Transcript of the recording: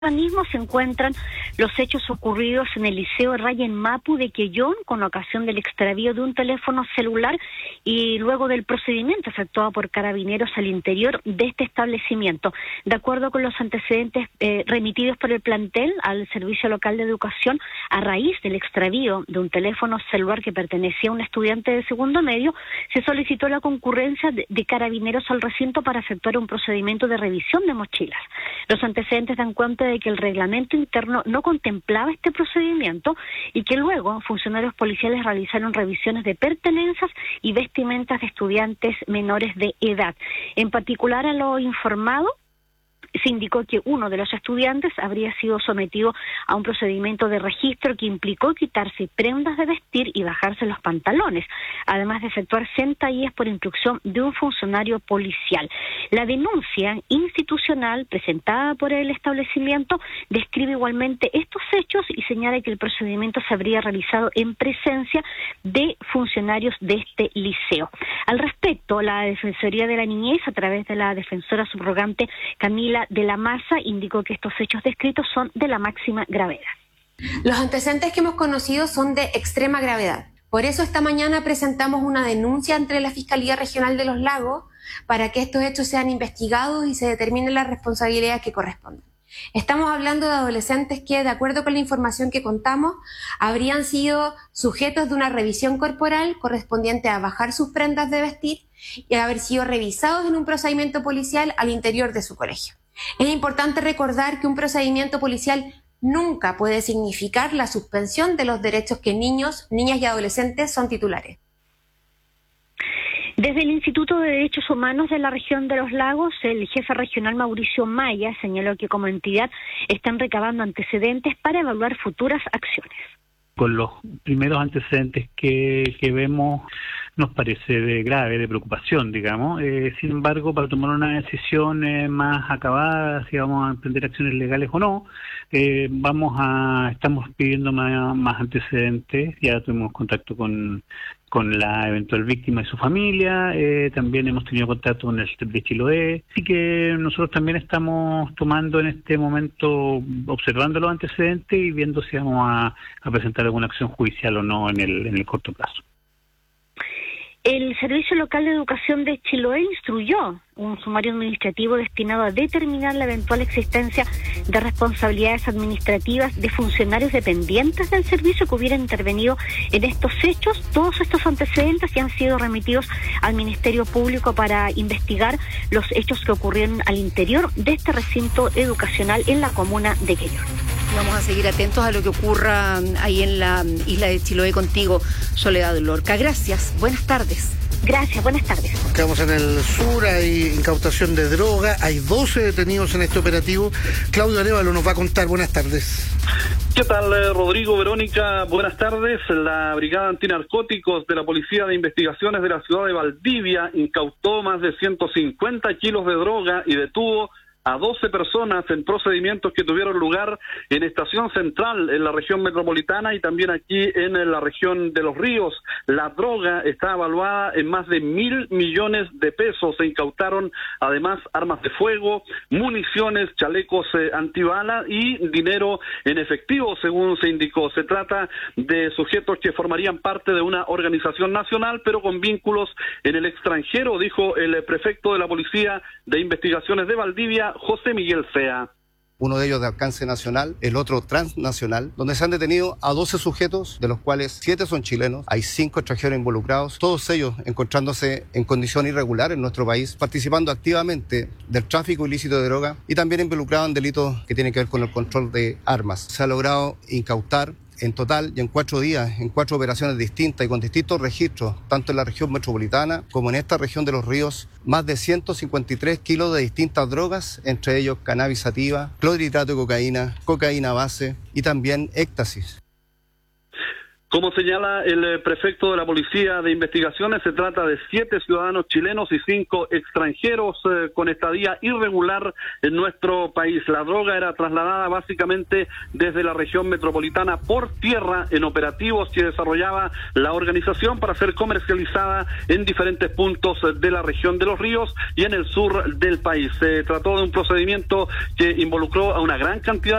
mismo se encuentran los hechos ocurridos en el Liceo Ryan Mapu de Quellón con ocasión del extravío de un teléfono celular y luego del procedimiento efectuado por carabineros al interior de este establecimiento. De acuerdo con los antecedentes remitidos por el plantel al Servicio Local de Educación, a raíz del extravío de un teléfono celular que pertenecía a un estudiante de segundo medio, se solicitó la concurrencia de carabineros al recinto para efectuar un procedimiento de revisión de mochilas. Los antecedentes dan cuenta de que el reglamento interno no contemplaba este procedimiento y que luego funcionarios policiales realizaron revisiones de pertenencias y vestimentas de estudiantes menores de edad. En particular, a lo informado se indicó que uno de los estudiantes habría sido sometido a un procedimiento de registro que implicó quitarse prendas de vestir y bajarse los pantalones, además de efectuar sentadillas por instrucción de un funcionario policial. La denuncia institucional presentada por el establecimiento describe igualmente estos hechos y señala que el procedimiento se habría realizado en presencia de funcionarios de este liceo. Al respecto, la Defensoría de la Niñez, a través de la defensora subrogante Camila de la Maza, indicó que estos hechos descritos son de la máxima gravedad. Los antecedentes que hemos conocido son de extrema gravedad. Por eso esta mañana presentamos una denuncia ante la Fiscalía Regional de Los Lagos para que estos hechos sean investigados y se determinen las responsabilidades que corresponden. Estamos hablando de adolescentes que, de acuerdo con la información que contamos, habrían sido sujetos de una revisión corporal correspondiente a bajar sus prendas de vestir y haber sido revisados en un procedimiento policial al interior de su colegio. Es importante recordar que un procedimiento policial nunca puede significar la suspensión de los derechos que niños, niñas y adolescentes son titulares. Desde el Instituto de Derechos Humanos de la región de Los Lagos, el jefe regional Mauricio Maya señaló que como entidad están recabando antecedentes para evaluar futuras acciones. Con los primeros antecedentes que vemos nos parece de grave, de preocupación, digamos. Sin embargo, para tomar una decisión más acabada, si vamos a emprender acciones legales o no, estamos pidiendo más antecedentes. Ya tuvimos contacto con la eventual víctima y su familia, también hemos tenido contacto con el STEP de Chiloé, así que nosotros también estamos tomando en este momento, observando los antecedentes y viendo si vamos a presentar alguna acción judicial o no en el corto plazo. El Servicio Local de Educación de Chiloé instruyó un sumario administrativo destinado a determinar la eventual existencia de responsabilidades administrativas de funcionarios dependientes del servicio que hubieran intervenido en estos hechos. Todos estos antecedentes ya han sido remitidos al Ministerio Público para investigar los hechos que ocurrieron al interior de este recinto educacional en la comuna de Quellón. Vamos a seguir atentos a lo que ocurra ahí en la isla de Chiloé contigo, Soledad Lorca. Gracias, buenas tardes. Gracias, buenas tardes. Quedamos en el sur, hay incautación de droga, hay 12 detenidos en este operativo. Claudio Arévalo nos va a contar, buenas tardes. ¿Qué tal, Rodrigo, Verónica? Buenas tardes. La Brigada Antinarcóticos de la Policía de Investigaciones de la ciudad de Valdivia incautó más de 150 kilos de droga y detuvo a 12 personas en procedimientos que tuvieron lugar en Estación Central, en la región metropolitana y también aquí en la región de Los Ríos. La droga está evaluada en más de 1.000 millones de pesos. Se incautaron además armas de fuego, municiones, chalecos antibala y dinero en efectivo, según se indicó. Se trata de sujetos que formarían parte de una organización nacional, pero con vínculos en el extranjero, dijo el prefecto de la Policía de Investigaciones de Valdivia, José Miguel Fea. Uno de ellos de alcance nacional, el otro transnacional, donde se han detenido a 12 sujetos, de los cuales 7 son chilenos, hay 5 extranjeros involucrados, todos ellos encontrándose en condición irregular en nuestro país, participando activamente del tráfico ilícito de droga y también involucrados en delitos que tienen que ver con el control de armas. Se ha logrado incautar en total y en 4 días, en 4 operaciones distintas y con distintos registros, tanto en la región metropolitana como en esta región de Los Ríos, más de 153 kilos de distintas drogas, entre ellos cannabis sativa, clorhidrato de cocaína, cocaína base y también éxtasis. Como señala el prefecto de la Policía de Investigaciones, se trata de 7 ciudadanos chilenos y 5 extranjeros con estadía irregular en nuestro país. La droga era trasladada básicamente desde la región metropolitana por tierra en operativos que desarrollaba la organización para ser comercializada en diferentes puntos de la región de Los Ríos y en el sur del país. Se trató de un procedimiento que involucró a una gran cantidad